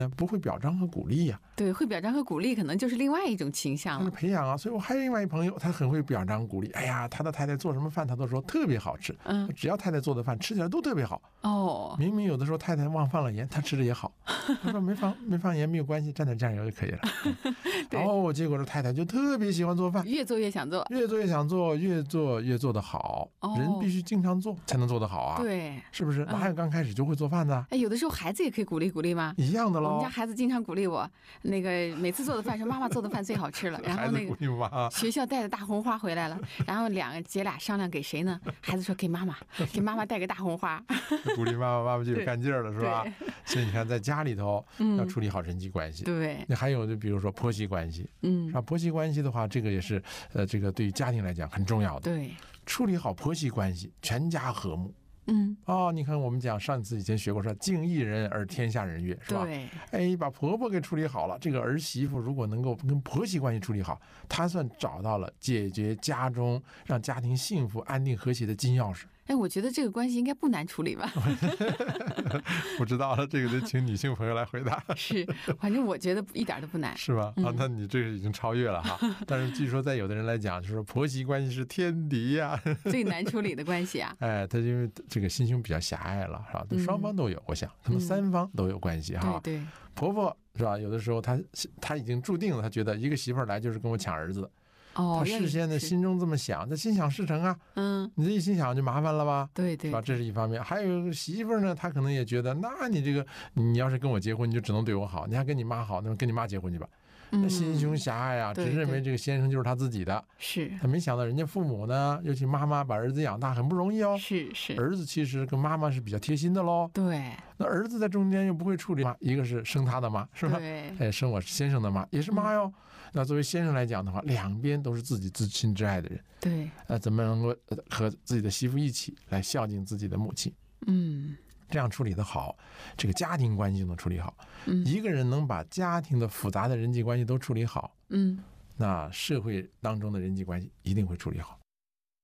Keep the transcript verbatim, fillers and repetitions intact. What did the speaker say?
不会表彰和鼓励呀、 啊。对，会表彰和鼓励可能就是另外一种倾向了。 就是培养啊。所以我还有另外一朋友，他很会表彰鼓励。哎呀，他的太太做什么饭，他都说特别好吃。 嗯， 只要太太做的饭吃起来都特别好。 哦， 明明有的时候太太忘放了盐，他吃的也好。他说没放没放盐没有关系，蘸点酱油就可以了。然后结果这太太就特别喜欢做饭， 越做越想做， 越做越想做，越做越做得好。 哦、 人必须经常做才能做得好啊。 对， 是不是？哪有刚开始就会做饭的？ 哎，有的时候孩子也可以鼓励鼓励吗？ 一样的喽。 我们家孩子经常鼓励我，那个每次做的饭说妈妈做的饭最好吃了。然后那个学校带着大红花回来了，然后两个姐俩商量给谁呢？孩子说给妈妈，给妈妈带个大红花。 鼓励妈妈，妈妈就有干劲儿了，是吧？所以你看，在家里头要处理好人际关系。 嗯、对， 那还有就比如说婆媳关系， 嗯， 是吧？婆媳关系的话，这个也是呃，这个对于家庭来讲很重要的。 对， 处理好婆媳关系，全家和睦。 嗯， 哦，你看我们讲上次以前学过说敬一人而天下人悦，是吧？ 对， 哎，把婆婆给处理好了，这个儿媳妇如果能够跟婆媳关系处理好，她算找到了解决家中让家庭幸福安定和谐的金钥匙。 哎，我觉得这个关系应该不难处理吧？ 不知道了，这个得请女性朋友来回答。 是，反正我觉得一点都不难， 是吧？啊，那你这个已经超越了哈。但是据说在有的人来讲，就是说婆媳关系是天敌呀、啊， 最难处理的关系啊。 哎，他因为这个心胸比较狭隘了，是吧？对双方都有，我想他们三方都有关系哈。 对对， 婆婆是吧？有的时候她她已经注定了，她觉得一个媳妇儿来就是跟我抢儿子。 哦， 他事先的心中这么想，他心想事成啊。 嗯， 你这一心想就麻烦了吧？ 对对， 是吧？这是一方面。还有一个媳妇呢，她可能也觉得，那你这个，你要是跟我结婚，你就只能对我好，你还跟你妈好，那跟你妈结婚去吧。那心胸狭隘啊，只认为这个先生就是他自己的。 是， 他没想到人家父母呢，尤其妈妈把儿子养大很不容易哦。 是是， 儿子其实跟妈妈是比较贴心的喽。 对。 那儿子在中间又不会处理妈，一个是生他的妈，是吧？ 对。 哎，生我先生的妈也是妈哟。嗯、那作为先生来讲的话，两边都是自己至亲至爱的人。 对。 呃，怎么能够和自己的媳妇一起来孝敬自己的母亲？ 嗯。 这样处理得好，这个家庭关系就能处理好。 嗯， 一个人能把家庭的复杂的人际关系都处理好， 嗯， 那社会当中的人际关系一定会处理好。